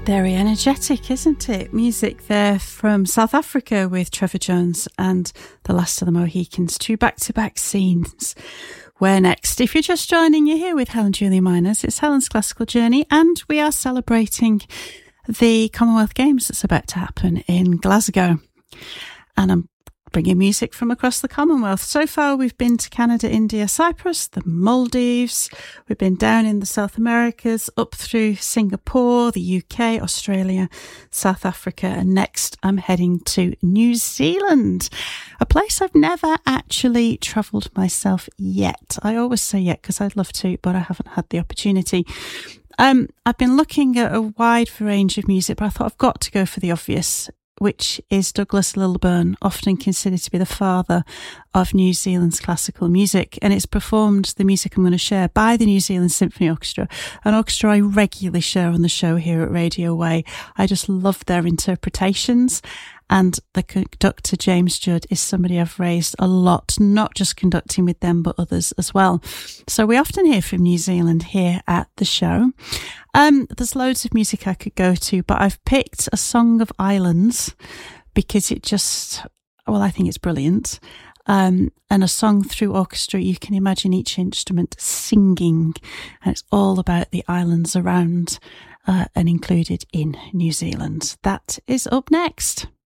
Very energetic, isn't it? Music there from South Africa with Trevor Jones and The Last of the Mohicans, two back-to-back scenes. Where next? If you're just joining, you're here with Helen Julia Miners. It's Helen's Classical Journey, and we are celebrating the Commonwealth Games that's about to happen in Glasgow. And I'm bringing music from across the Commonwealth. So far, we've been to Canada, India, Cyprus, the Maldives. We've been down in the South Americas, up through Singapore, the UK, Australia, South Africa. And next, I'm heading to New Zealand, a place I've never actually travelled myself yet. I always say yet because I'd love to, but I haven't had the opportunity. I've been looking at a wide range of music, but I thought I've got to go for the obvious, which is Douglas Lilburn, often considered to be the father of New Zealand's classical music. And it's performed, the music I'm going to share, by the New Zealand Symphony Orchestra, an orchestra I regularly share on the show here at Radio Way. I just love their interpretations. And the conductor, James Judd, is somebody I've raised a lot, not just conducting with them, but others as well. So we often hear from New Zealand here at the show. There's loads of music I could go to, but I've picked A Song of Islands because it just, well, I think it's brilliant. And a song through orchestra, you can imagine each instrument singing, and it's all about the islands around and included in New Zealand. That is up next.